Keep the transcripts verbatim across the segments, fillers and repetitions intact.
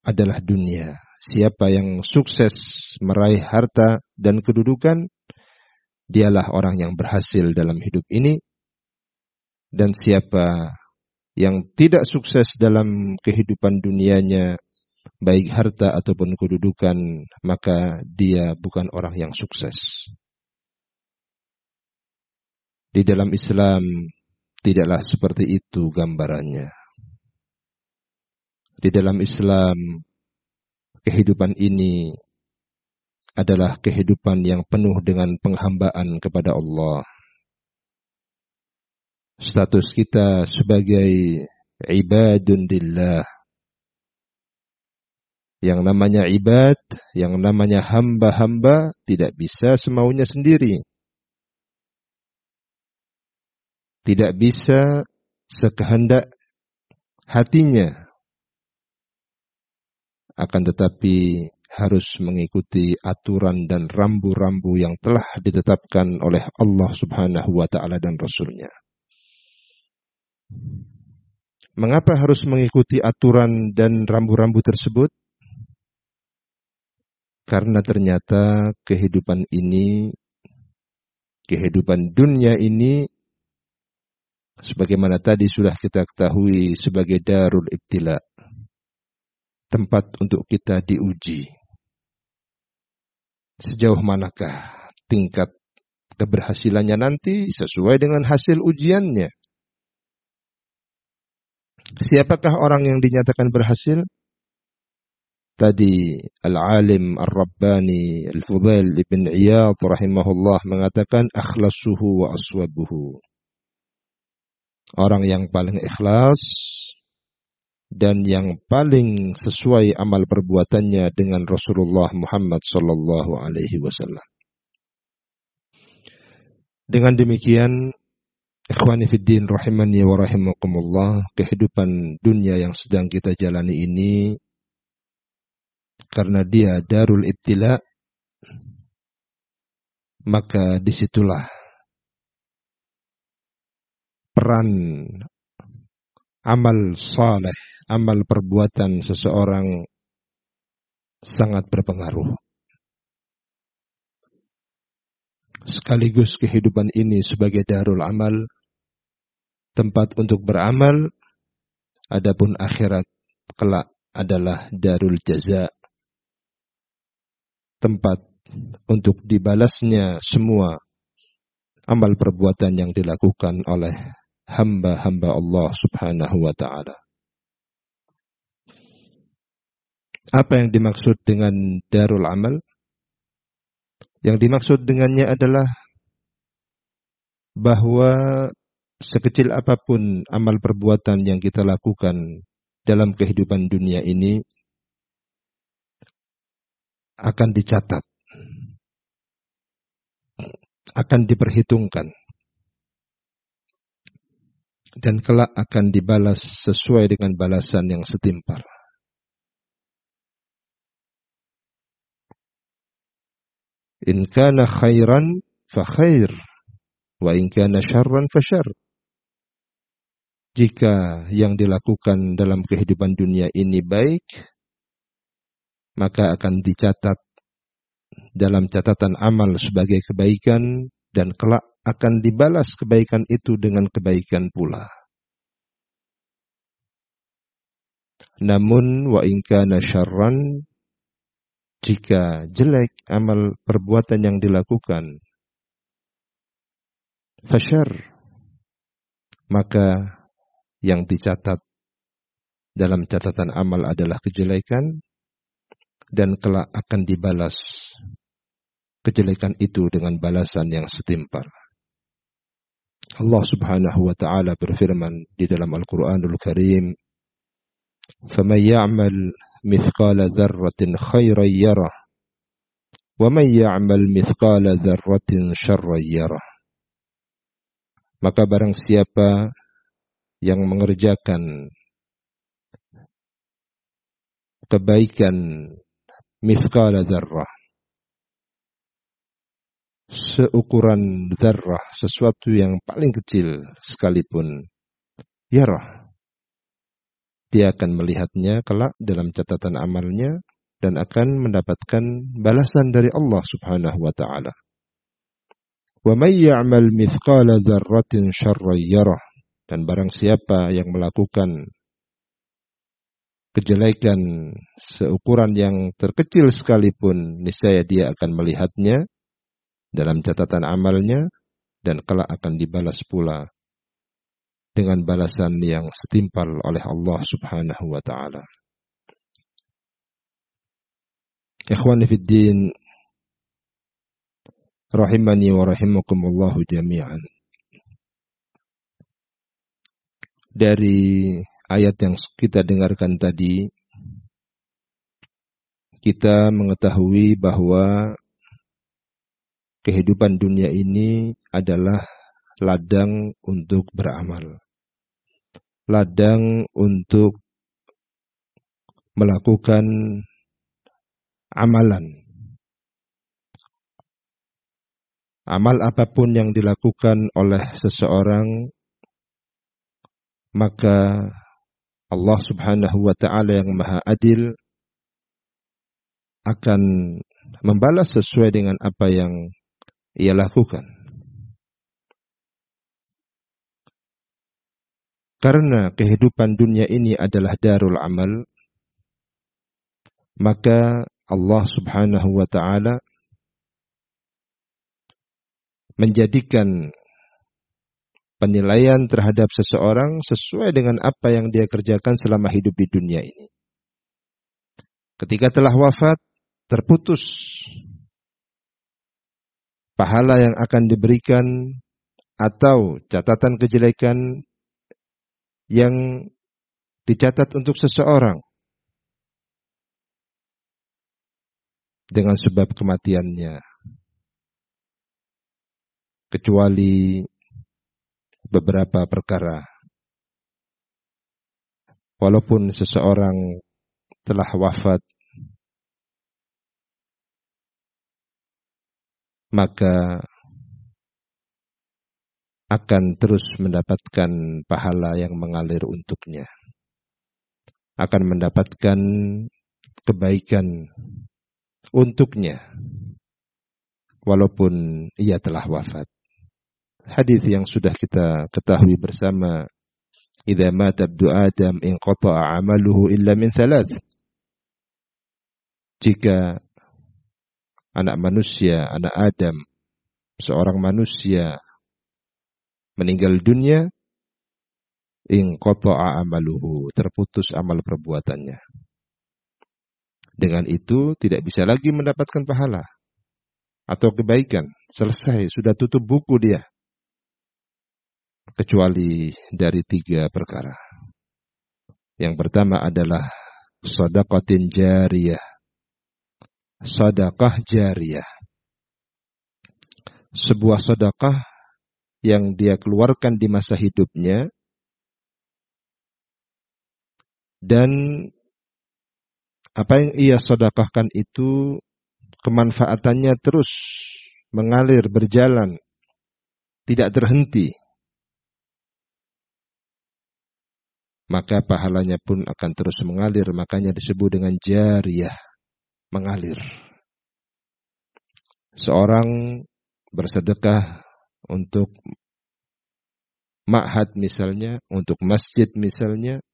adalah dunia. Siapa yang sukses meraih harta dan kedudukan, dialah orang yang berhasil dalam hidup ini. Dan siapa yang tidak sukses dalam kehidupan dunianya, baik harta ataupun kedudukan, maka dia bukan orang yang sukses. Di dalam Islam tidaklah seperti itu gambarannya. Di dalam Islam, kehidupan ini adalah kehidupan yang penuh dengan penghambaan kepada Allah. Status kita sebagai ibadun lillah. Yang namanya ibad, yang namanya hamba-hamba tidak bisa semaunya sendiri. Tidak bisa sekehendak hatinya. Akan tetapi harus mengikuti aturan dan rambu-rambu yang telah ditetapkan oleh Allah Subhanahu wa Ta'ala dan Rasul-Nya. Mengapa harus mengikuti aturan dan rambu-rambu tersebut? Karena ternyata kehidupan ini, kehidupan dunia ini, sebagaimana tadi sudah kita ketahui sebagai darul ibtila, tempat untuk kita diuji. Sejauh manakah tingkat keberhasilannya nanti sesuai dengan hasil ujiannya. Siapakah orang yang dinyatakan berhasil? Tadi Al-Alim Ar-Rabbani Al-Fudail Ibn Iyad rahimahullah mengatakan akhlasuhu wa aswabuhu. Orang yang paling ikhlas dan yang paling sesuai amal perbuatannya dengan Rasulullah Muhammad sallallahu alaihi wasallam. Dengan demikian, ikhwani fiddin rahimani wa rahimakumullah, kehidupan dunia yang sedang kita jalani ini, karena dia darul ibtila, maka disitulah peran amal saleh, amal perbuatan seseorang sangat berpengaruh. Sekaligus kehidupan ini sebagai darul amal, tempat untuk beramal, adapun akhirat kelak adalah darul jaza, tempat untuk dibalasnya semua amal perbuatan yang dilakukan oleh hamba-hamba Allah Subhanahu wa Ta'ala. Apa yang dimaksud dengan darul amal? Yang dimaksud dengannya adalah bahwa sekecil apapun amal perbuatan yang kita lakukan dalam kehidupan dunia ini akan dicatat, akan diperhitungkan, dan kelak akan dibalas sesuai dengan balasan yang setimpal. In kana khairan fa khair, wa in kana syarran fa syarr. Jika yang dilakukan dalam kehidupan dunia ini baik, maka akan dicatat dalam catatan amal sebagai kebaikan, dan kelak akan dibalas kebaikan itu dengan kebaikan pula. Namun wa in kana syarran, jika jelek amal perbuatan yang dilakukan, fasyarr, maka yang dicatat dalam catatan amal adalah kejelekan, dan kelak akan dibalas kejelekan itu dengan balasan yang setimpal. Allah Subhanahu wa Ta'ala berfirman di dalam Al-Quranul Karim, فَمَنْ يَعْمَلْ مِثْقَالَ ذَرَّةٍ خَيْرًا يَرَهُ وَمَنْ يَعْمَلْ مِثْقَالَ ذَرَّةٍ شَرًّا يَرَهُ. Maka barang siapa yang mengerjakan kebaikan mithqala dzarrah, seukuran dzarrah, sesuatu yang paling kecil sekalipun, yarah, dia akan melihatnya kelak dalam catatan amalnya dan akan mendapatkan balasan dari Allah Subhanahu wa taala. Wa may ya'mal mithqala dzarratin syarran yarah, dan barang siapa yang melakukan kejelekan seukuran yang terkecil sekalipun, niscaya dia akan melihatnya dalam catatan amalnya dan kelak akan dibalas pula dengan balasan yang setimpal oleh Allah Subhanahu wa taala. Ikhwani fid din, rahimani wa rahimakumullah jami'an. Dari ayat yang kita dengarkan tadi, kita mengetahui bahwa kehidupan dunia ini adalah ladang untuk beramal, ladang untuk melakukan amalan. Amal apapun yang dilakukan oleh seseorang, maka Allah Subhanahu wa taala yang Maha Adil akan membalas sesuai dengan apa yang ia lakukan. Karena kehidupan dunia ini adalah darul amal, maka Allah Subhanahu wa taala menjadikan penilaian terhadap seseorang sesuai dengan apa yang dia kerjakan selama hidup di dunia ini. Ketika telah wafat, terputus pahala yang akan diberikan atau catatan kejelekan yang dicatat untuk seseorang dengan sebab kematiannya, kecuali beberapa perkara. Walaupun seseorang telah wafat, maka akan terus mendapatkan pahala yang mengalir untuknya, akan mendapatkan kebaikan untuknya walaupun ia telah wafat. Hadis yang sudah kita ketahui bersama, idza mata ibnu adam inqata'a 'amaluhu illa min thalath. Jika anak manusia, anak Adam, seorang manusia meninggal dunia, inqata'a 'amaluhu, terputus amal perbuatannya. Dengan itu tidak bisa lagi mendapatkan pahala atau kebaikan. Selesai, sudah tutup buku dia. Kecuali dari tiga perkara. Yang pertama adalah shadaqatin jariyah. Sedekah jariyah. Sebuah sedekah yang dia keluarkan di masa hidupnya dan apa yang ia sedekahkan itu kemanfaatannya terus mengalir, berjalan, tidak terhenti. Maka pahalanya pun akan terus mengalir, makanya disebut dengan jariyah, mengalir. Seorang bersedekah untuk ma'had misalnya, untuk masjid misalnya,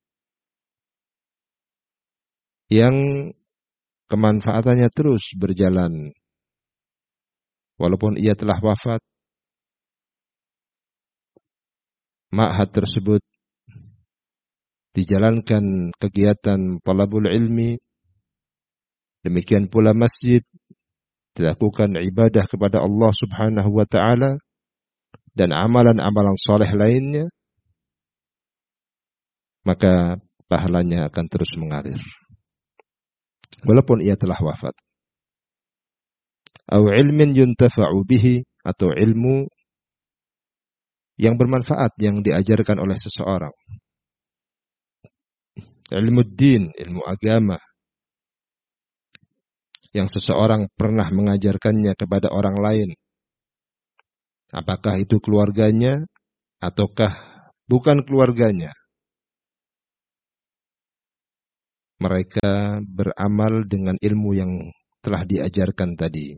yang kemanfaatannya terus berjalan. Walaupun ia telah wafat, ma'had tersebut dijalankan kegiatan talabul ilmi, demikian pula masjid, dilakukan ibadah kepada Allah Subhanahu wa taala dan amalan-amalan saleh lainnya, maka pahalanya akan terus mengalir walaupun ia telah wafat. Au ilmin yuntafa'u bihi, atau ilmu yang bermanfaat yang diajarkan oleh seseorang. Ilmu din, ilmu agama yang seseorang pernah mengajarkannya kepada orang lain. Apakah itu keluarganya ataukah bukan keluarganya. mereka beramal dengan ilmu yang telah diajarkan tadi.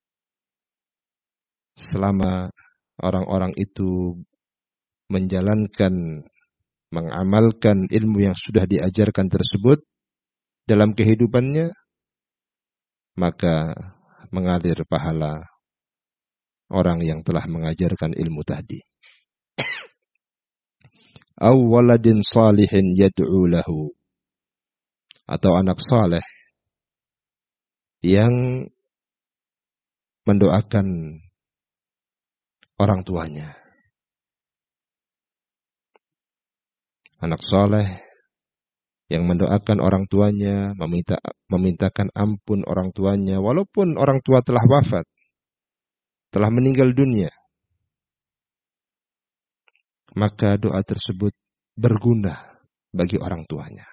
Selama orang-orang itu menjalankan, mengamalkan ilmu yang sudah diajarkan tersebut dalam kehidupannya, maka mengalir pahala orang yang telah mengajarkan ilmu tadi. Aw waladin salihin yad'u lahu, atau anak saleh yang mendoakan orang tuanya. Anak saleh yang mendoakan orang tuanya, meminta memintakan ampun orang tuanya, walaupun orang tua telah wafat, telah meninggal dunia, maka doa tersebut berguna bagi orang tuanya.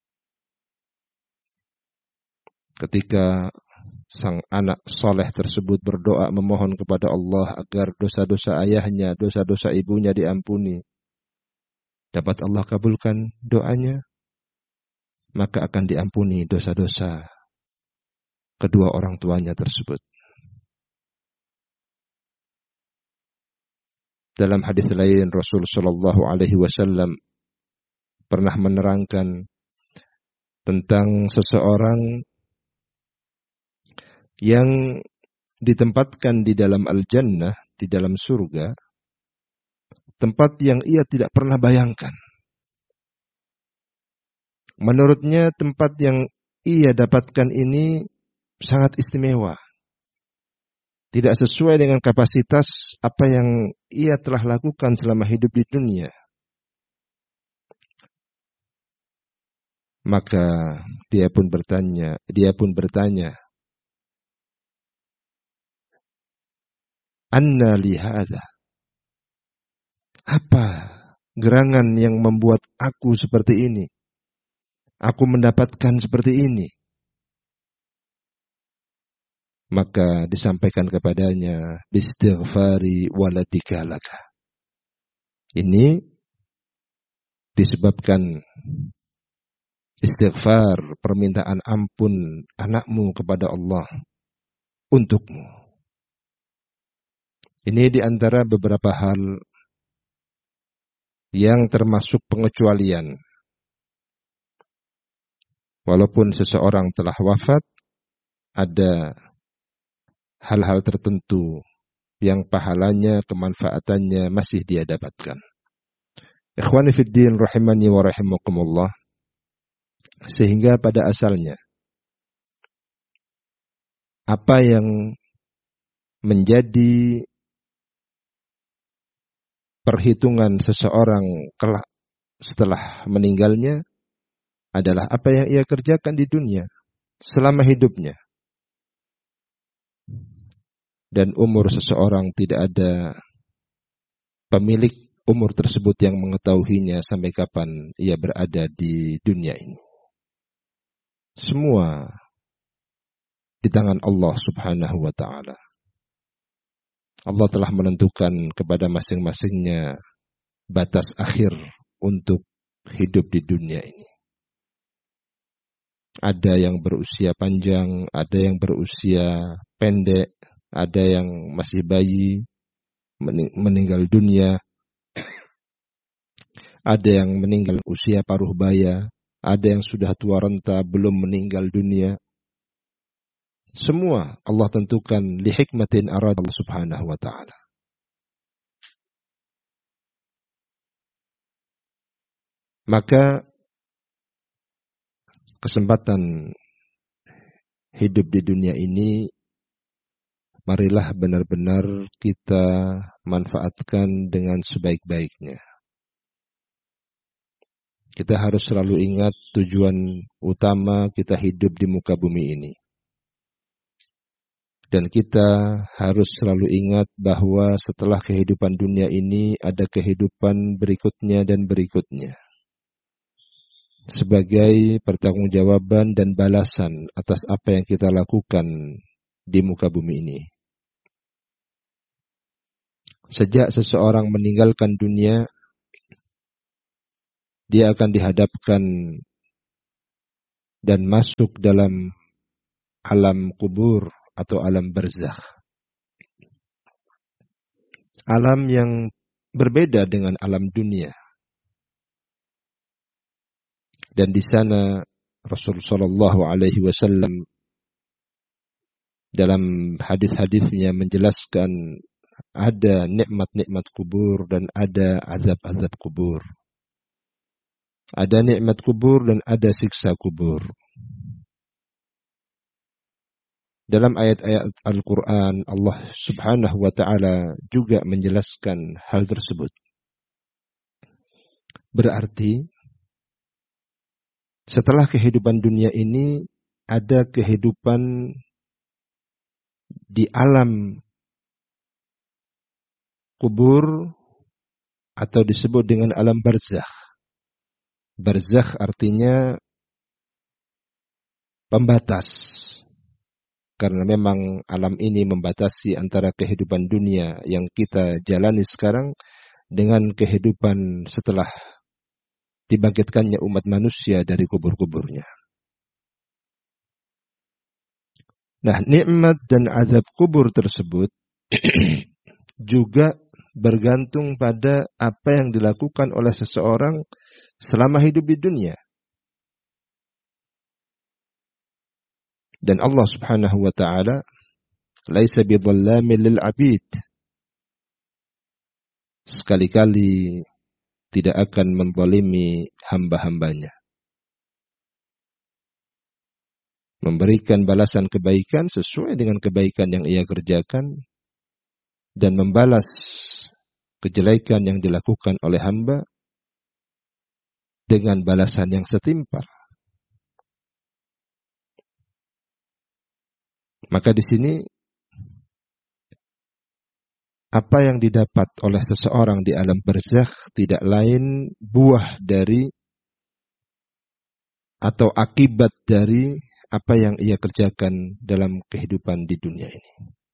Ketika sang anak soleh tersebut berdoa memohon kepada Allah agar dosa-dosa ayahnya, dosa-dosa ibunya diampuni, dapat Allah kabulkan doanya, maka akan diampuni dosa-dosa kedua orang tuanya tersebut. Dalam hadis lain, Rasul Shallallahu Alaihi Wasallam pernah menerangkan tentang seseorang yang ditempatkan di dalam al-jannah, di dalam surga, tempat yang ia tidak pernah bayangkan. Menurutnya tempat yang ia dapatkan ini sangat istimewa, tidak sesuai dengan kapasitas apa yang ia telah lakukan selama hidup di dunia. Maka dia pun bertanya, dia pun bertanya, Anna li hadha? Apa gerangan yang membuat aku seperti ini? Aku mendapatkan seperti ini. Maka disampaikan kepadanya, bistighfari waladika laka. Ini disebabkan istighfar, permintaan ampun anakmu kepada Allah untukmu. Ini diantara beberapa hal yang termasuk pengecualian. Walaupun seseorang telah wafat, ada hal-hal tertentu yang pahalanya, kemanfaatannya masih dia dapatkan. Ikhwani fiddin rahimani wa rahimakumullah. Sehingga pada asalnya, apa yang menjadi perhitungan seseorang kelak setelah meninggalnya adalah apa yang ia kerjakan di dunia selama hidupnya. Dan umur seseorang tidak ada pemilik umur tersebut yang mengetahuinya sampai kapan ia berada di dunia ini. Semua di tangan Allah Subhanahu wa ta'ala. Allah telah menentukan kepada masing-masingnya batas akhir untuk hidup di dunia ini. Ada yang berusia panjang, ada yang berusia pendek, ada yang masih bayi, meninggal dunia, ada yang meninggal usia paruh baya, ada yang sudah tua renta belum meninggal dunia. Semua Allah tentukan li hikmatin arad Allah Subhanahu wa ta'ala. Maka kesempatan hidup di dunia ini, marilah benar-benar kita manfaatkan dengan sebaik-baiknya. Kita harus selalu ingat tujuan utama kita hidup di muka bumi ini. Dan kita harus selalu ingat bahwa setelah kehidupan dunia ini ada kehidupan berikutnya dan berikutnya. Sebagai pertanggungjawaban dan balasan atas apa yang kita lakukan di muka bumi ini. Sejak seseorang meninggalkan dunia, dia akan dihadapkan dan masuk dalam alam kubur atau alam barzakh. Alam yang berbeda dengan alam dunia. Dan di sana Rasulullah Shallallahu Alaihi Wasallam dalam hadis-hadisnya menjelaskan ada nikmat-nikmat kubur dan ada azab-azab kubur. Ada nikmat kubur dan ada siksa kubur. Dalam ayat-ayat Al-Quran, Allah Subhanahu wa Ta'ala juga menjelaskan hal tersebut. Berarti setelah kehidupan dunia ini ada kehidupan di alam kubur atau disebut dengan alam barzakh. Barzakh artinya pembatas. Karena memang alam ini membatasi antara kehidupan dunia yang kita jalani sekarang dengan kehidupan setelah dibangkitkannya umat manusia dari kubur-kuburnya. Nah, nikmat dan azab kubur tersebut juga bergantung pada apa yang dilakukan oleh seseorang selama hidup di dunia. Dan Allah Subhanahu wa Ta'ala laisa bidhallamin lil 'abid. Sekali-kali tidak akan menzalimi hamba-hambanya. Memberikan balasan kebaikan sesuai dengan kebaikan yang ia kerjakan dan membalas kejelekan yang dilakukan oleh hamba dengan balasan yang setimpal. Maka di sini apa yang didapat oleh seseorang di alam barzakh tidak lain buah dari atau akibat dari apa yang ia kerjakan dalam kehidupan di dunia ini.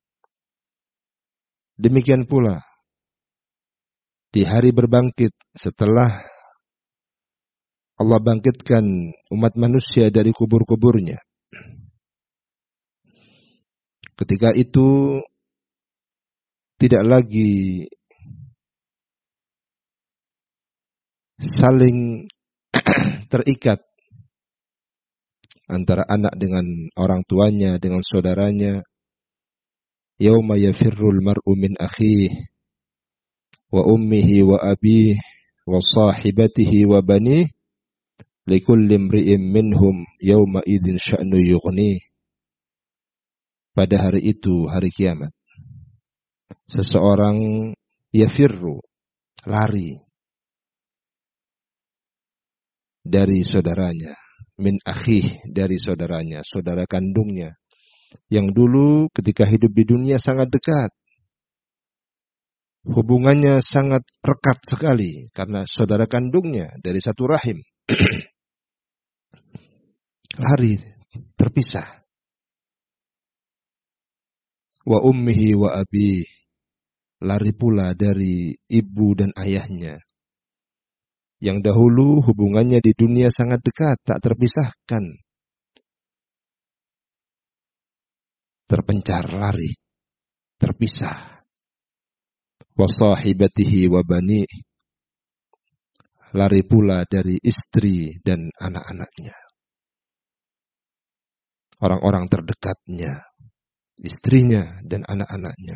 Demikian pula di hari berbangkit setelah Allah bangkitkan umat manusia dari kubur-kuburnya. Ketika itu tidak lagi saling terikat antara anak dengan orang tuanya, dengan saudaranya. Yauma yafirrul mar'u min akhihi wa ummihi wa abihi wa sahibatihi wa banihi likulli imri'in minhum yauma idzin sya'nu yughni. Pada hari itu, hari kiamat, seseorang yafirru, lari dari saudaranya, min akhih, dari saudaranya, saudara kandungnya, yang dulu ketika hidup di dunia sangat dekat. Hubungannya sangat rekat sekali karena saudara kandungnya dari satu rahim. Lari, terpisah. Wa ummihi wa abi, lari pula dari ibu dan ayahnya. Yang dahulu hubungannya di dunia sangat dekat, tak terpisahkan. Terpencar, lari, terpisah. Wa sahibatihi wa bani, lari pula dari istri dan anak-anaknya. Orang-orang terdekatnya, istrinya dan anak-anaknya.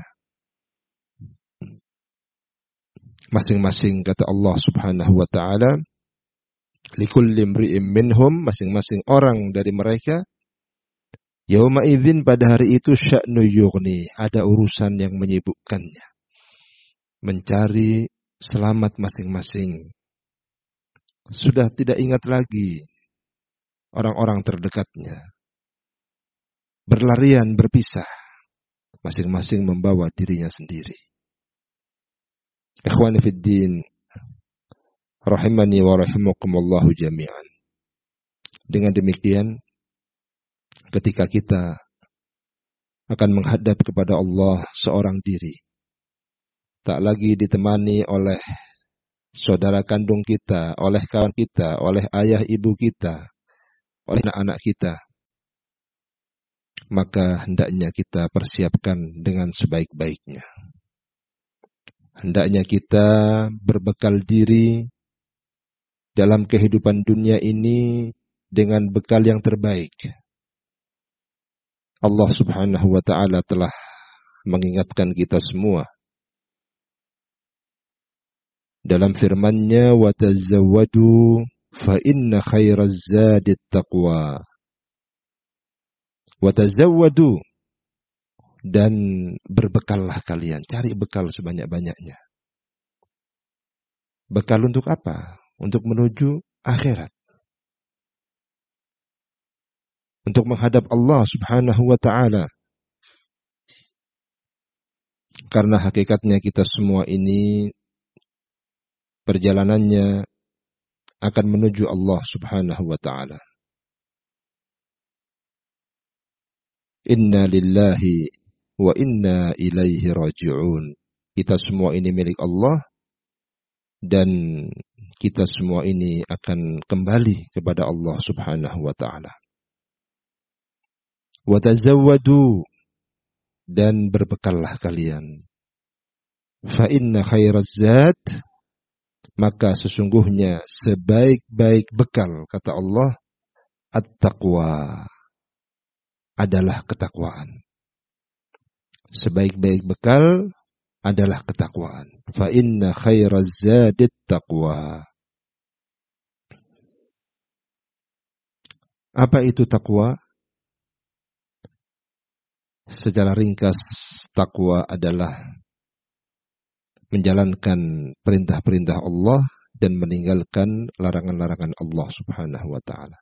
Masing-masing kata Allah Subhanahu wa Ta'ala, likulli imri'in minhum, masing-masing orang dari mereka, yauma idzin, pada hari itu, sya'nu yughni, ada urusan yang menyibukkannya. Mencari selamat masing-masing. Sudah tidak ingat lagi orang-orang terdekatnya. Berlarian, berpisah. Masing-masing membawa dirinya sendiri. Ikhwani fid din, rahimani wa rahimakumullahu jami'an. Dengan demikian, ketika kita akan menghadap kepada Allah seorang diri, tak lagi ditemani oleh saudara kandung kita, oleh kawan kita, oleh ayah ibu kita, oleh anak-anak kita, maka hendaknya kita persiapkan dengan sebaik-baiknya. Hendaknya kita berbekal diri dalam kehidupan dunia ini dengan bekal yang terbaik. Allah Subhanahu wa ta'ala telah mengingatkan kita semua dalam firman-Nya, wa tazawwadu fa inna khairaz zadit taqwa. Wa tazawwadu, dan berbekallah kalian, cari bekal sebanyak-banyaknya. Bekal untuk apa? Untuk menuju akhirat. Untuk menghadap Allah Subhanahu wa ta'ala. Karena hakikatnya kita semua ini perjalanannya akan menuju Allah Subhanahu wa ta'ala. Inna lillahi wa inna ilaihi raji'un. Kita semua ini milik Allah dan kita semua ini akan kembali kepada Allah Subhanahu wa ta'ala. Wa tazawwadu, dan berbekallah kalian. Fa inna khairaz zad, maka sesungguhnya sebaik-baik bekal, kata Allah, at-taqwa, adalah ketakwaan. Sebaik-baik bekal adalah ketakwaan. Fa inna khairaz zadit taqwa. Apa itu takwa? Secara ringkas, takwa adalah menjalankan perintah-perintah Allah dan meninggalkan larangan-larangan Allah Subhanahu wa ta'ala.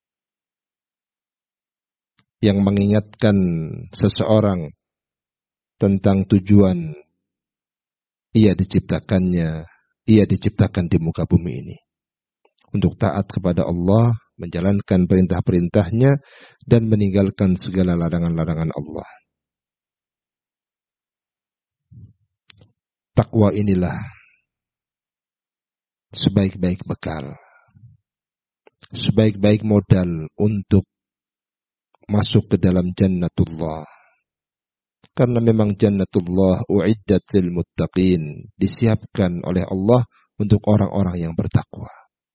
Yang mengingatkan seseorang tentang tujuan ia diciptakannya, ia diciptakan di muka bumi ini. Untuk taat kepada Allah, menjalankan perintah-perintahnya, dan meninggalkan segala larangan-larangan Allah. Takwa inilah sebaik-baik bekal, sebaik-baik modal untuk masuk ke dalam jannatullah. Karena memang jannatullah uiddat lil muttaqin, disiapkan oleh Allah untuk orang-orang yang bertakwa.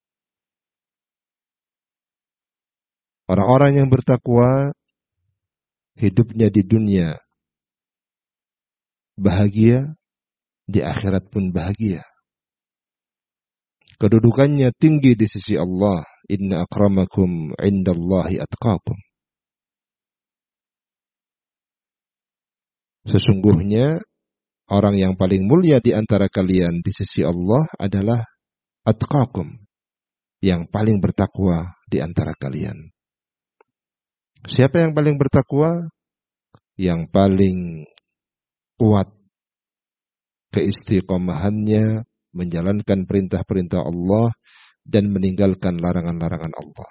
Orang-orang yang bertakwa hidupnya di dunia bahagia, di akhirat pun bahagia. Kedudukannya tinggi di sisi Allah. Inna akramakum indallahi atqakum. Sesungguhnya orang yang paling mulia di antara kalian di sisi Allah adalah atqakum, yang paling bertakwa di antara kalian. Siapa yang paling bertakwa? Yang paling kuat keistiqomahannya menjalankan perintah-perintah Allah dan meninggalkan larangan-larangan Allah.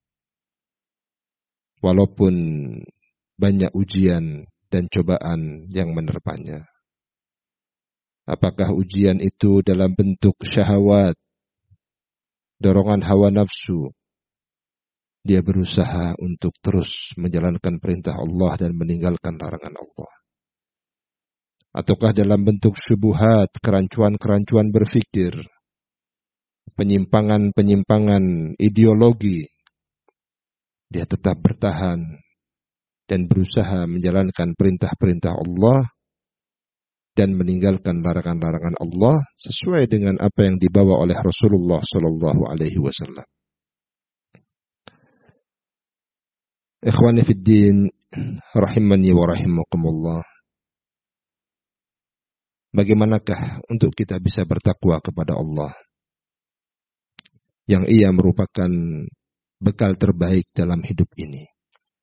Walaupun banyak ujian dan cobaan yang menerpanya. Apakah ujian itu dalam bentuk syahwat, dorongan hawa nafsu? Dia berusaha untuk terus menjalankan perintah Allah dan meninggalkan larangan Allah. Ataukah dalam bentuk syubhat, kerancuan-kerancuan berfikir, penyimpangan-penyimpangan ideologi, dia tetap bertahan dan berusaha menjalankan perintah-perintah Allah dan meninggalkan larangan-larangan Allah sesuai dengan apa yang dibawa oleh Rasulullah sallallahu alaihi wasallam. Ikhwani fid din, rahimani wa rahimakumullah. Bagaimanakah untuk kita bisa bertakwa kepada Allah yang ia merupakan bekal terbaik dalam hidup ini?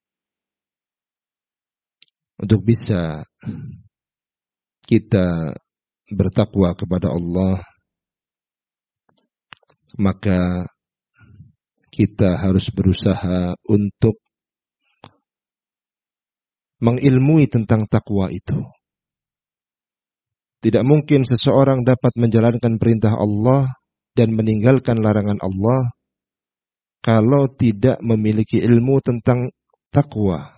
Untuk bisa kita bertakwa kepada Allah, maka kita harus berusaha untuk mengilmui tentang takwa itu. Tidak mungkin seseorang dapat menjalankan perintah Allah dan meninggalkan larangan Allah kalau tidak memiliki ilmu tentang takwa.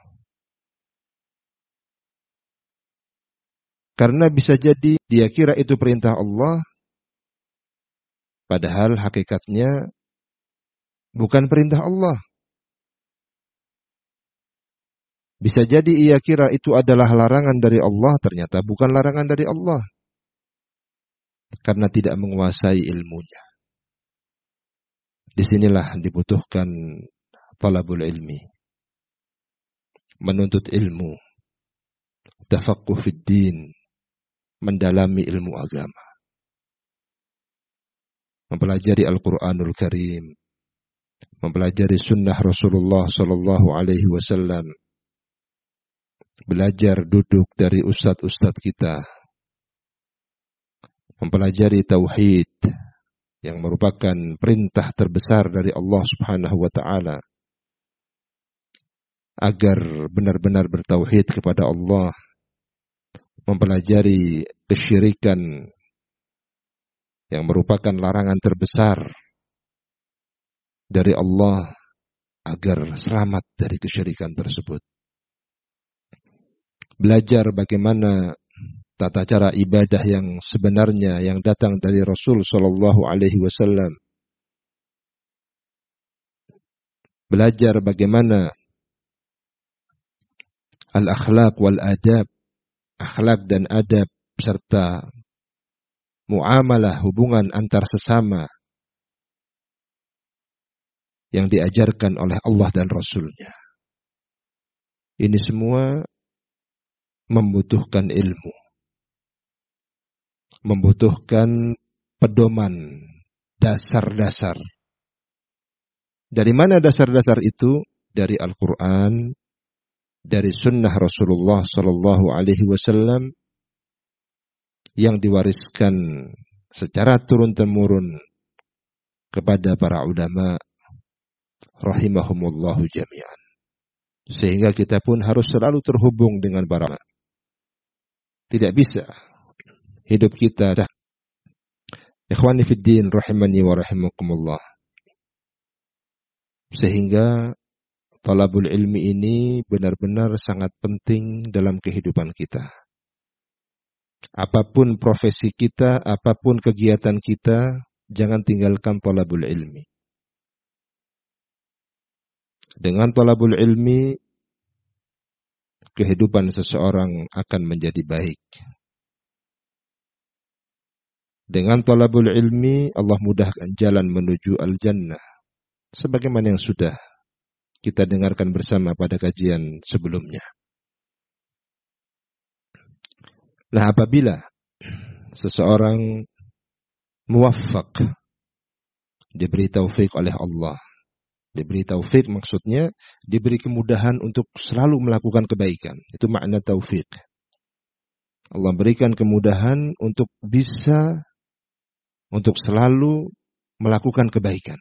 Karena bisa jadi dia kira itu perintah Allah, padahal hakikatnya bukan perintah Allah. Bisa jadi ia kira itu adalah larangan dari Allah, ternyata bukan larangan dari Allah. Karena tidak menguasai ilmunya. Disinilah dibutuhkan talabul ilmi. Menuntut ilmu. Tafaqquh fid din. Mendalami ilmu agama. Mempelajari Al-Quranul Karim. Mempelajari sunnah Rasulullah sallallahu alaihi wasallam. Belajar duduk dari ustadz-ustadz kita. Mempelajari tauhid yang merupakan perintah terbesar dari Allah Subhanahu wa taala agar benar-benar bertauhid kepada Allah. Mempelajari kesyirikan yang merupakan larangan terbesar dari Allah agar selamat dari kesyirikan tersebut. Belajar bagaimana tata cara ibadah yang sebenarnya yang datang dari Rasul sallallahu alaihi wasallam. Belajar bagaimana al-akhlaq wal adab, akhlak dan adab serta muamalah hubungan antar sesama yang diajarkan oleh Allah dan Rasulnya. Ini semua membutuhkan ilmu. Membutuhkan pedoman, dasar-dasar. Dari mana dasar-dasar itu? Dari Al-Quran, dari sunnah Rasulullah sallallahu alaihi wasallam yang diwariskan secara turun-temurun kepada para ulama rahimahumullahu jami'an. Sehingga kita pun harus selalu terhubung dengan para ulama. Tidak bisa hidup kita. Ikhwani fid din rahimani wa rahimakumullah. Sehingga talabul ilmi ini benar-benar sangat penting dalam kehidupan kita. Apapun profesi kita, apapun kegiatan kita, jangan tinggalkan talabul ilmi. Dengan talabul ilmi, kehidupan seseorang akan menjadi baik. Dengan talabul ilmi, Allah mudahkan jalan menuju al-jannah. Sebagaimana yang sudah kita dengarkan bersama pada kajian sebelumnya. Nah, apabila seseorang muwaffaq, diberi taufik oleh Allah. Diberi taufik maksudnya diberi kemudahan untuk selalu melakukan kebaikan. Itu makna taufik. Allah berikan kemudahan untuk bisa untuk selalu melakukan kebaikan.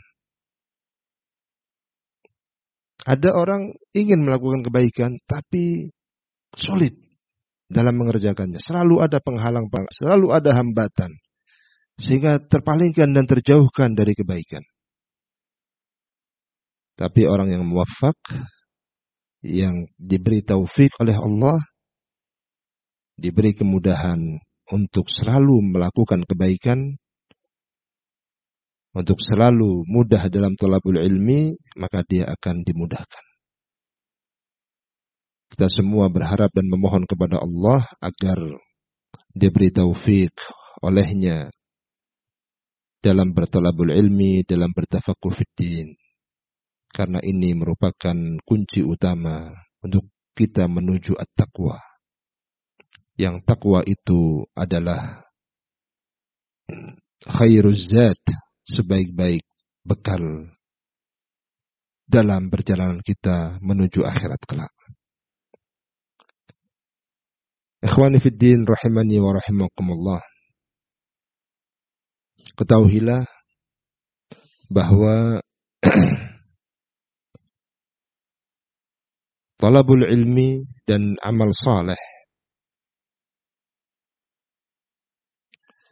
Ada orang ingin melakukan kebaikan tapi sulit dalam mengerjakannya. Selalu ada penghalang, selalu ada hambatan. Sehingga terpalingkan dan terjauhkan dari kebaikan. Tapi orang yang muwaffaq, yang diberi taufik oleh Allah, diberi kemudahan untuk selalu melakukan kebaikan, untuk selalu mudah dalam talabul ilmi, maka dia akan dimudahkan. Kita semua berharap dan memohon kepada Allah agar diberi taufik olehnya dalam bertalabul ilmi, dalam bertafaqquh fid din. Karena ini merupakan kunci utama untuk kita menuju at-taqwa. Yang takwa itu adalah khairuz zat, sebaik-baik bekal dalam perjalanan kita menuju akhirat kelak. Ikhwani fid din rahimani wa rahimakumullah. Ketahuilah bahwa talabul ilmi dan amal saleh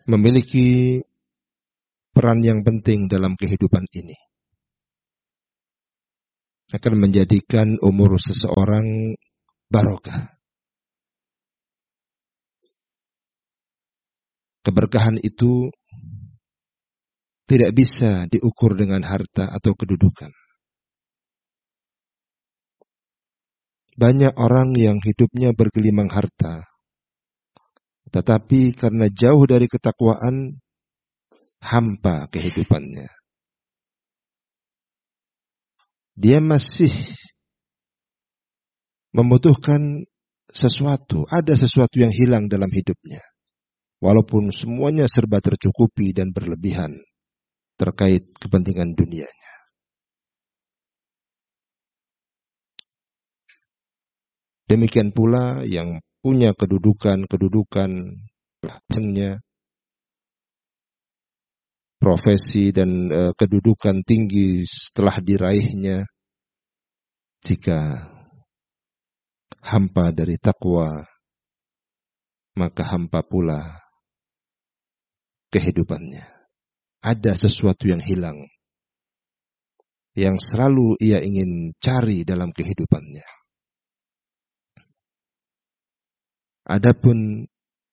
memiliki peran yang penting dalam kehidupan ini. akan menjadikan umur seseorang barokah. Keberkahan itu tidak bisa diukur dengan harta atau kedudukan. Banyak orang yang hidupnya bergelimang harta, tetapi karena jauh dari ketakwaan, hampa kehidupannya. Dia masih membutuhkan sesuatu, ada sesuatu yang hilang dalam hidupnya. Walaupun semuanya serba tercukupi dan berlebihan terkait kepentingan dunianya. Demikian pula yang punya kedudukan-kedudukan, profesi dan e, kedudukan tinggi setelah diraihnya, jika hampa dari takwa, maka hampa pula kehidupannya. Ada sesuatu yang hilang, yang selalu ia ingin cari dalam kehidupannya. Adapun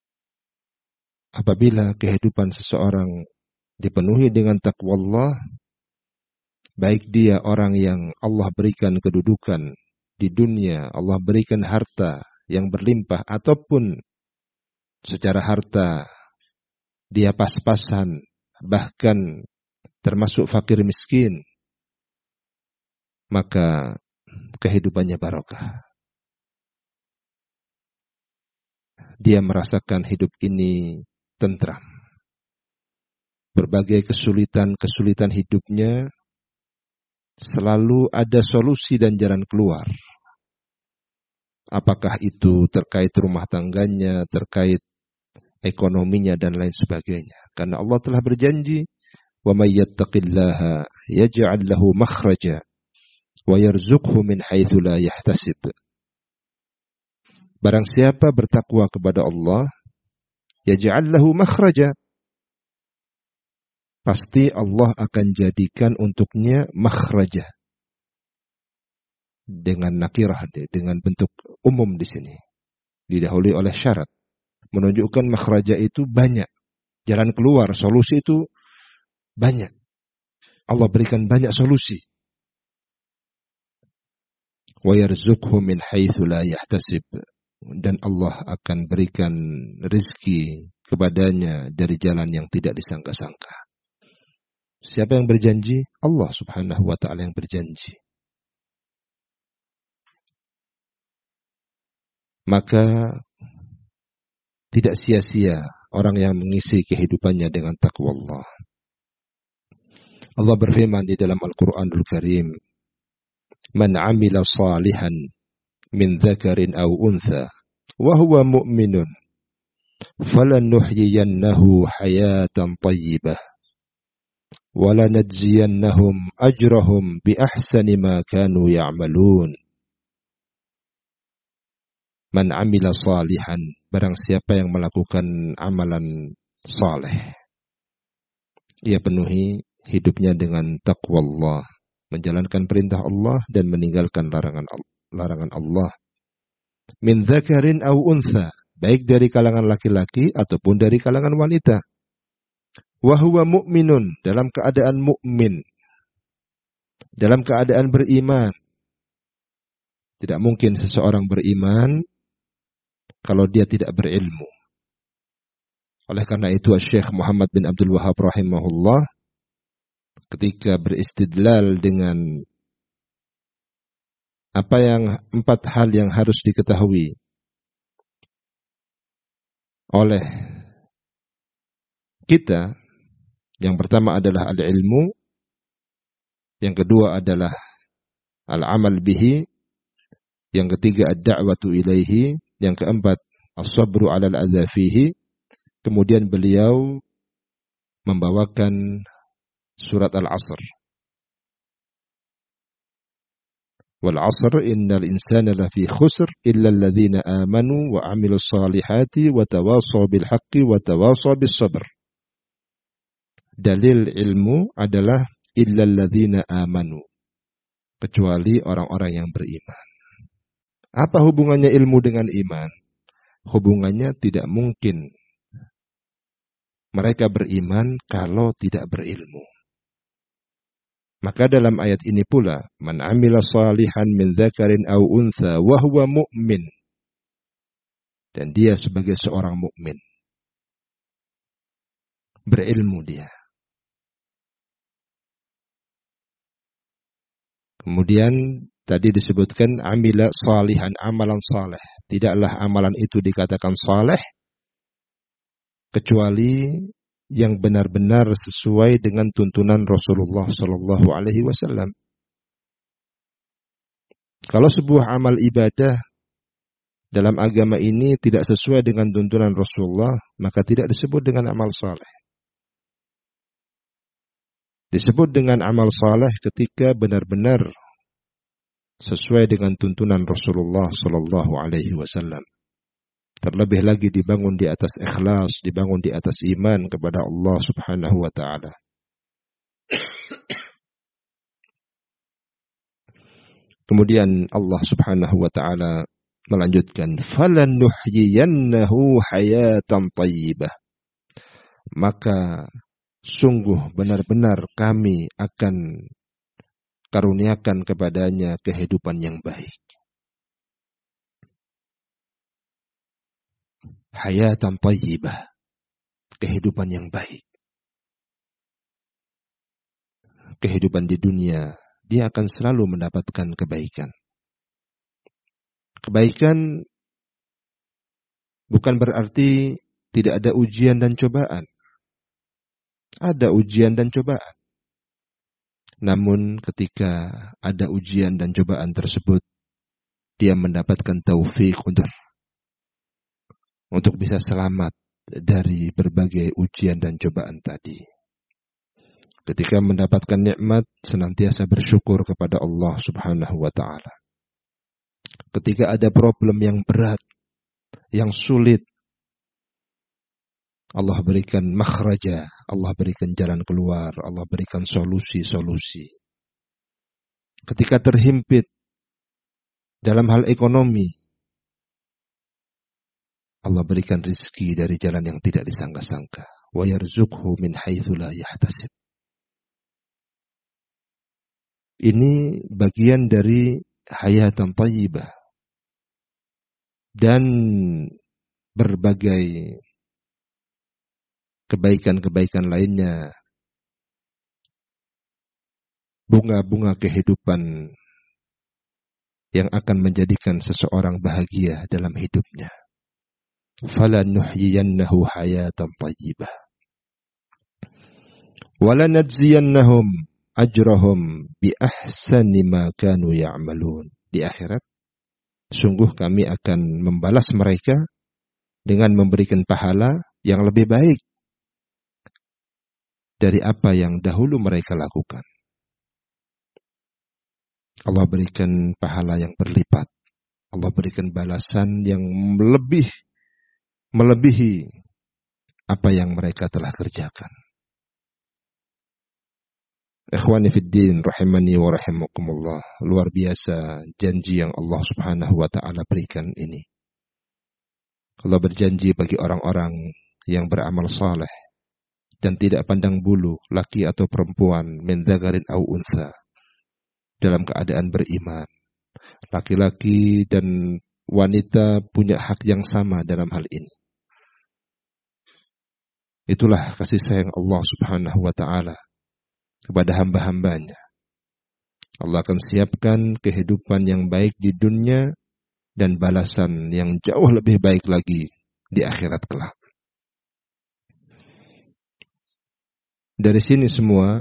apabila kehidupan seseorang dipenuhi dengan takwa Allah, baik dia orang yang Allah berikan kedudukan di dunia, Allah berikan harta yang berlimpah, ataupun secara harta dia pas-pasan, bahkan termasuk fakir miskin, maka kehidupannya barokah. Dia merasakan hidup ini tentram. Berbagai kesulitan-kesulitan hidupnya selalu ada solusi dan jalan keluar. Apakah itu terkait rumah tangganya, terkait ekonominya dan lain sebagainya. Karena Allah telah berjanji, "Wa may yattaqillaha yaj'al lahu makhraja wa yarzuqhu min haitsu la yahtasib." Barang siapa bertakwa kepada Allah, yaj'al lahu makhraja, pasti Allah akan jadikan untuknya makhraja. Dengan nakirah, dengan bentuk umum di sini. Didahului oleh syarat. Menunjukkan makhraja itu banyak. Jalan keluar, solusi itu banyak. Allah berikan banyak solusi. Wa yarzuqhu min haitsu la yahtasib. Dan Allah akan berikan rezeki kepadanya dari jalan yang tidak disangka-sangka. Siapa yang berjanji? Allah Subhanahu wa ta'ala yang berjanji. Maka tidak sia-sia orang yang mengisi kehidupannya dengan takwa Allah. Allah berfirman di dalam Al-Quranul Karim, "Man amila salihan min dzakarin aw untha wa huwa mu'minun falanuhyiyannahu hayatan thayyibah wa lanajziyannahum ajrahum bi ahsani ma kanu ya'malun." Man amila salihan, barang siapa yang melakukan amalan saleh, ia penuhi hidupnya dengan taqwa Allah, menjalankan perintah Allah dan meninggalkan larangan larangan Allah. Min dzakarin aw untha, baik dari kalangan laki-laki ataupun dari kalangan wanita. Wa huwa mu'minun, dalam keadaan mukmin, dalam keadaan beriman. Tidak mungkin seseorang beriman kalau dia tidak berilmu. Oleh karena itu Syekh Muhammad bin Abdul Wahhab rahimahullah ketika beristidlal dengan apa yang empat hal yang harus diketahui oleh kita, yang pertama adalah al-ilmu, yang kedua adalah al-amal bihi, yang ketiga ad-da'watu ilaihi, yang keempat as-sabru 'alal adza fihi. Kemudian beliau membawakan surat Al-'Asr. Wal 'asr innal insana lafi khusr illa alladhina amanu wa 'amilus salihati wa tawasaw bil haqqi wa tawasaw bis sabr. Dalil ilmu adalah illa alladhina amanu. kecuali orang-orang yang beriman. Apa hubungannya ilmu dengan iman? Hubungannya tidak mungkin mereka beriman kalau tidak berilmu. Maka dalam ayat ini pula, man amila salihan min dzakarin aw untha wa huwa mu'min. Dan dia sebagai seorang mukmin. Berilmu dia. Kemudian tadi disebutkan amila salihan, amalan saleh. Tidaklah amalan itu dikatakan saleh kecuali yang benar-benar sesuai dengan tuntunan Rasulullah Shallallahu Alaihi Wasallam. Kalau sebuah amal ibadah dalam agama ini tidak sesuai dengan tuntunan Rasulullah, maka tidak disebut dengan amal saleh. Disebut dengan amal saleh ketika benar-benar sesuai dengan tuntunan Rasulullah Shallallahu Alaihi Wasallam. Terlebih lagi dibangun di atas ikhlas, dibangun di atas iman kepada Allah Subhanahu wa taala. Kemudian Allah Subhanahu wa taala melanjutkan, "Falanuhyiyannahu hayatan thayyibah." Maka sungguh benar-benar kami akan karuniakan kepadanya kehidupan yang baik. Hayatan thayyibah, kehidupan yang baik. Kehidupan di dunia, dia akan selalu mendapatkan kebaikan. Kebaikan bukan berarti tidak ada ujian dan cobaan. Ada ujian dan cobaan. Namun ketika ada ujian dan cobaan tersebut, dia mendapatkan taufik untuk untuk bisa selamat dari berbagai ujian dan cobaan tadi. Ketika mendapatkan nikmat, senantiasa bersyukur kepada Allah Subhanahu wa taala. Ketika ada problem yang berat, yang sulit, Allah berikan makhraja, Allah berikan jalan keluar, Allah berikan solusi-solusi. Ketika terhimpit dalam hal ekonomi, Allah berikan rizki dari jalan yang tidak disangka-sangka. Wa yarzuqhu min haitsu la yahtasib. Ini bagian dari hayatan thayyibah. Dan berbagai kebaikan-kebaikan lainnya. Bunga-bunga kehidupan yang akan menjadikan seseorang bahagia dalam hidupnya. Falanuhyiyannahu hayatan thayyibah. Walanajziyannahum ajrahum bi ahsani ma kanu ya'malun. Di akhirat, sungguh kami akan membalas mereka dengan memberikan pahala yang lebih baik dari apa yang dahulu mereka lakukan. Allah berikan pahala yang berlipat. Allah berikan balasan yang lebih melebihi apa yang mereka telah kerjakan. Ikhwani fid din rahimani wa rahimakumullah. Luar biasa janji yang Allah Subhanahu wa taala berikan ini. Allah berjanji bagi orang-orang yang beramal saleh dan tidak pandang bulu laki atau perempuan, min dzakarin aw untha, dalam keadaan beriman. Laki-laki dan wanita punya hak yang sama dalam hal ini. Itulah kasih sayang Allah Subhanahu wa taala kepada hamba-hambanya. Allah akan siapkan kehidupan yang baik di dunia dan balasan yang jauh lebih baik lagi di akhirat kelak. Dari sini semua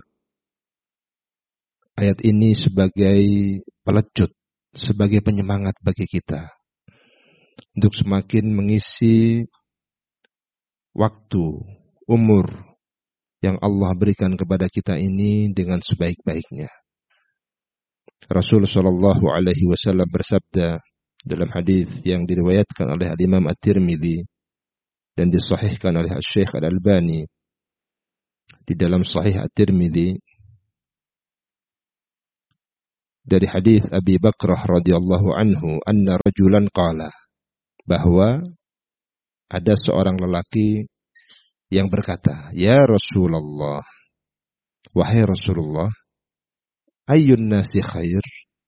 ayat ini sebagai pelecut, sebagai penyemangat bagi kita untuk semakin mengisi waktu, umur yang Allah berikan kepada kita ini dengan sebaik-baiknya. Rasul Shallallahu Alaihi Wasallam bersabda dalam hadis yang diriwayatkan oleh Imam At-Tirmidzi dan disahihkan oleh Syekh Al-Albani di dalam Sahih At-Tirmidzi, dari hadis Abi Bakrah radhiyallahu anhu, anna rajulan qala, bahwa ada seorang lelaki yang berkata, "Ya Rasulullah, wahai Rasulullah, ayyun nasi khair?"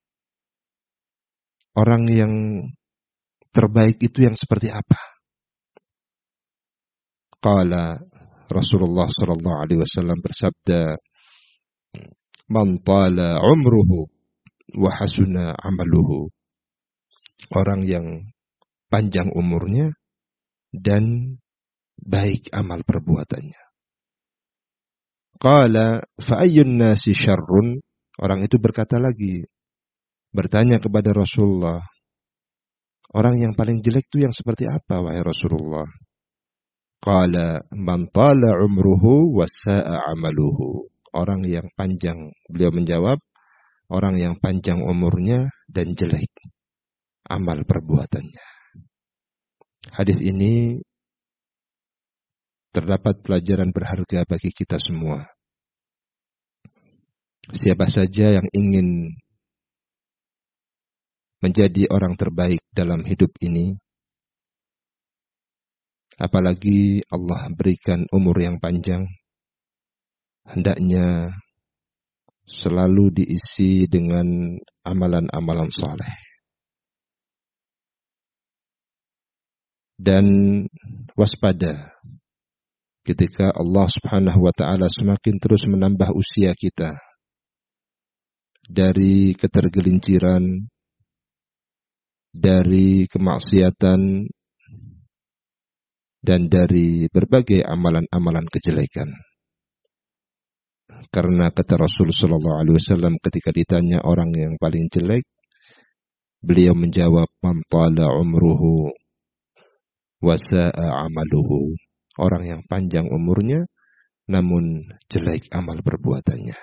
Orang yang terbaik itu yang seperti apa? Qala, Rasulullah sallallahu alaihi wasallam bersabda, "Man tala umruhu wa hasuna amaluhu." Orang yang panjang umurnya dan baik amal perbuatannya. Qala fa ayyun nasi syarrun? Orang itu berkata lagi, bertanya kepada Rasulullah, orang yang paling jelek itu yang seperti apa wahai Rasulullah? Qala man tala umruhu wa sa'a amaluhu. Orang yang panjang, beliau menjawab, orang yang panjang umurnya dan jelek amal perbuatannya. Hadis ini terdapat pelajaran berharga bagi kita semua. Siapa saja yang ingin menjadi orang terbaik dalam hidup ini, apalagi Allah berikan umur yang panjang, hendaknya selalu diisi dengan amalan-amalan saleh. Dan waspada ketika Allah Subhanahu wa ta'ala semakin terus menambah usia kita dari ketergelinciran, dari kemaksiatan, dan dari berbagai amalan-amalan kejelekan. Karena kata Rasul sallallahu alaihi wasallam ketika ditanya orang yang paling jelek, beliau menjawab, man tala umruhu wa sa'a amaluhu. Orang yang panjang umurnya namun jelek amal perbuatannya.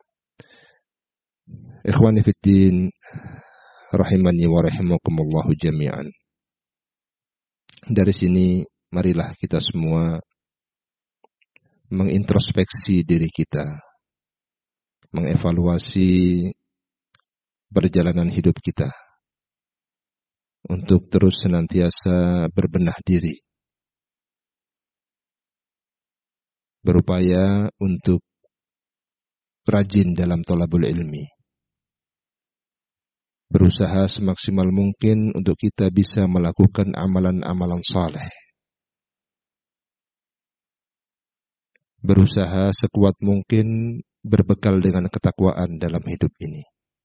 Ikhwani fiddin, rahimani wa rahimakumullahu jami'an. Dari sini marilah kita semua mengintrospeksi diri kita, mengevaluasi perjalanan hidup kita untuk terus senantiasa berbenah diri, berupaya untuk rajin dalam thalabul ilmi, berusaha semaksimal mungkin untuk kita bisa melakukan amalan-amalan saleh, berusaha sekuat mungkin berbekal dengan ketakwaan dalam hidup ini.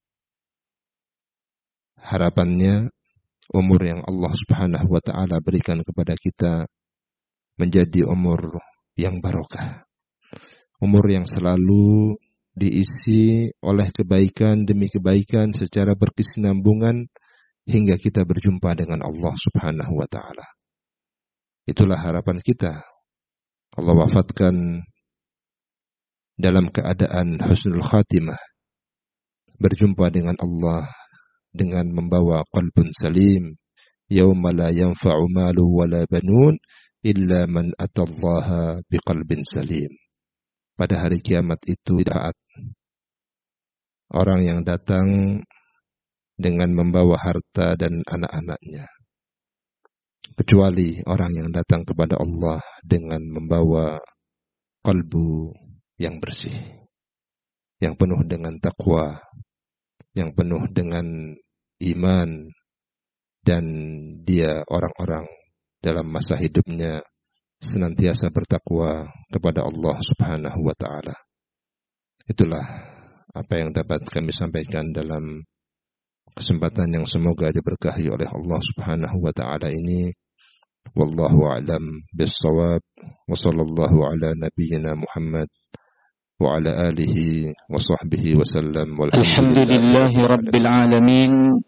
Harapannya umur yang Allah Subhanahu wa ta'ala berikan kepada kita menjadi umur yang barokah, umur yang selalu diisi oleh kebaikan demi kebaikan secara berkesinambungan hingga kita berjumpa dengan Allah Subhanahu wa ta'ala. Itulah harapan kita. Allah wafatkan dalam keadaan husnul khatimah, berjumpa dengan Allah dengan membawa qalbun salim, yauma la yanfa'u malu wala banun illa man atallaha biqalbin salim. Pada hari kiamat itu taat orang yang datang dengan membawa harta dan anak-anaknya, kecuali orang yang datang kepada Allah dengan membawa kalbu yang bersih, yang penuh dengan takwa, yang penuh dengan iman, dan dia orang-orang dalam masa hidupnya senantiasa bertakwa kepada Allah Subhanahu wa ta'ala. Itulah apa yang dapat kami sampaikan dalam kesempatan yang semoga diberkahi oleh Allah Subhanahu wa ta'ala ini. Wallahu a'lam bis-shawab. Wa sallallahu ala nabiyyina Muhammad wa ala alihi wa sahbihi wa sallam. Alhamdulillahi rabbil alamin.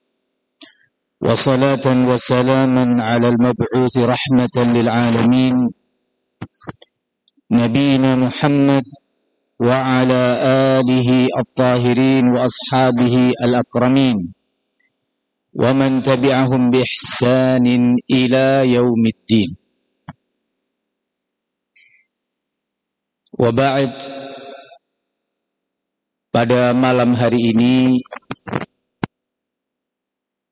وصلاة وسلاما على المبعوث رحمة للعالمين نبينا محمد وعلى آله الطاهرين وأصحابه الأكرمين ومن تبعهم بإحسان إلى يوم الدين. وبعد, pada malam hari ini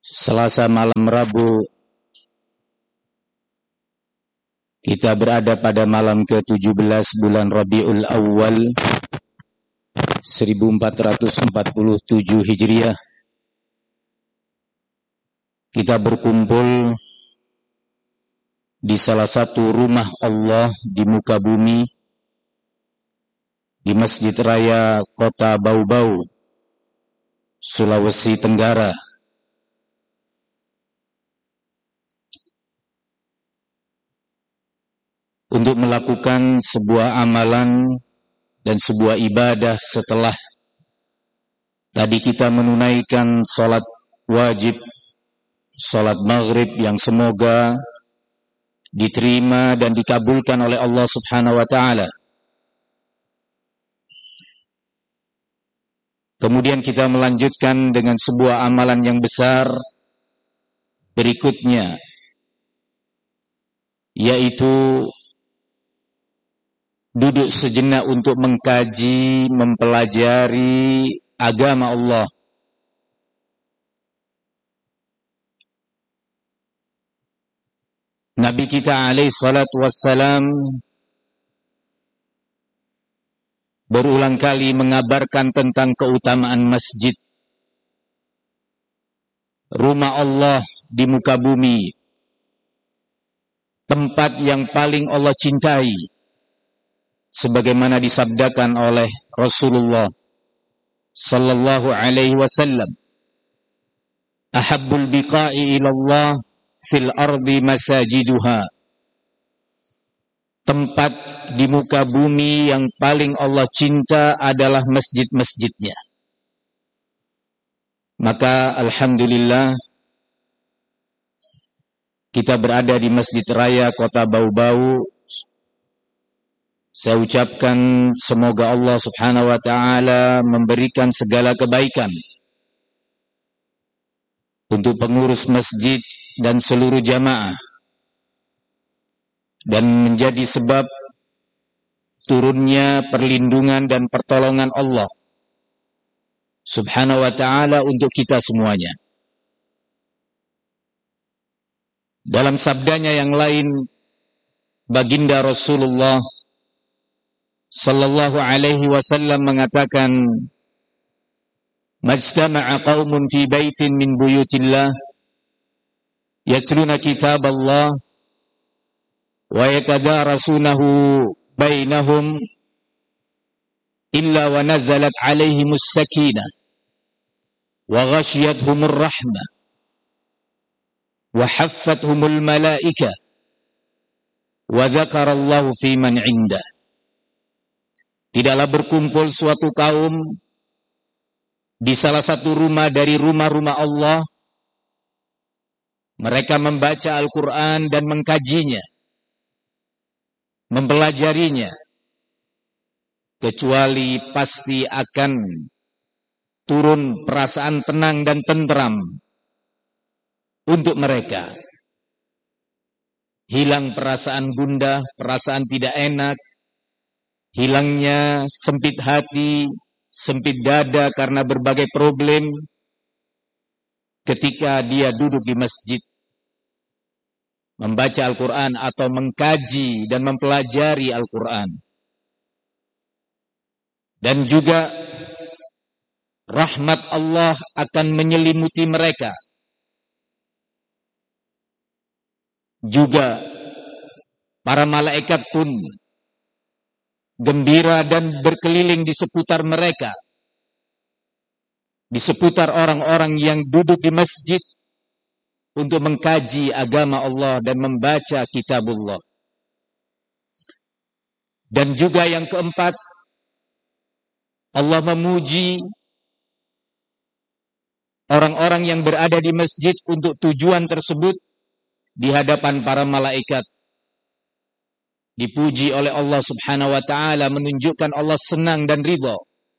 Selasa malam Rabu, kita berada pada malam ke tujuh belas bulan Rabiul Awal seribu empat ratus empat puluh tujuh Hijriah. Kita berkumpul di salah satu rumah Allah di muka bumi, di Masjid Raya Kota Bau-Bau, Sulawesi Tenggara. Untuk melakukan sebuah amalan dan sebuah ibadah setelah tadi kita menunaikan sholat wajib, sholat maghrib yang semoga diterima dan dikabulkan oleh Allah Subhanahu wa ta'ala. Kemudian kita melanjutkan dengan sebuah amalan yang besar berikutnya, yaitu duduk sejenak untuk mengkaji, mempelajari agama Allah. Nabi kita alaihi salatu wassalam berulang kali mengabarkan tentang keutamaan masjid, rumah Allah di muka bumi, tempat yang paling Allah cintai, sebagaimana disabdakan oleh Rasulullah sallallahu alaihi wasallam, ahabbul biqa'i ilallah fil ardi masajiduha. Tempat di muka bumi yang paling Allah cinta adalah masjid-masjidnya. Maka alhamdulillah kita berada di Masjid Raya Kota Bau-Bau. Saya ucapkan semoga Allah Subhanahu wa ta'ala memberikan segala kebaikan untuk pengurus masjid dan seluruh jamaah, dan menjadi sebab turunnya perlindungan dan pertolongan Allah Subhanahu wa ta'ala untuk kita semuanya. Dalam sabdanya yang lain, baginda Rasulullah sallallahu alaihi wasallam mengatakan, majtama'a qaumun fi baitin min buyutillah yatluna kitab Allah wa yatadarasunahu bainahum illa wa nazalat alaihimus sakinah wa ghashiyatuhumur rahmah wa haffathumul malaikah wa dzakarallahu fi man 'indah. Tidaklah berkumpul suatu kaum di salah satu rumah dari rumah-rumah Allah, mereka membaca Al-Quran dan mengkajinya, mempelajarinya, kecuali pasti akan turun perasaan tenang dan tentram untuk mereka. Hilang perasaan gundah, perasaan tidak enak, hilangnya sempit hati, sempit dada karena berbagai problem ketika dia duduk di masjid membaca Al-Quran atau mengkaji dan mempelajari Al-Quran. Dan juga rahmat Allah akan menyelimuti mereka. Juga para malaikat pun gembira dan berkeliling di seputar mereka, di seputar orang-orang yang duduk di masjid untuk mengkaji agama Allah dan membaca kitabullah. Dan juga yang keempat, Allah memuji orang-orang yang berada di masjid untuk tujuan tersebut di hadapan para malaikat. Dipuji oleh Allah Subhanahu wa ta'ala, menunjukkan Allah senang dan ridha.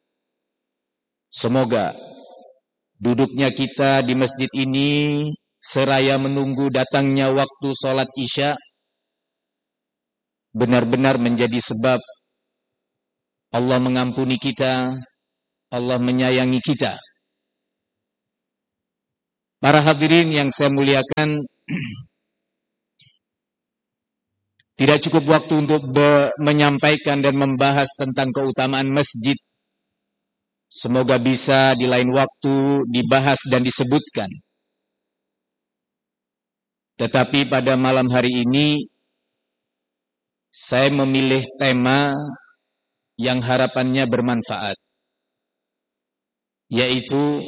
Semoga duduknya kita di masjid ini seraya menunggu datangnya waktu sholat isya benar-benar menjadi sebab Allah mengampuni kita, Allah menyayangi kita. Para hadirin yang saya muliakan, tidak cukup waktu untuk menyampaikan dan membahas tentang keutamaan masjid. Semoga bisa di lain waktu dibahas dan disebutkan. Tetapi pada malam hari ini, saya memilih tema yang harapannya bermanfaat, yaitu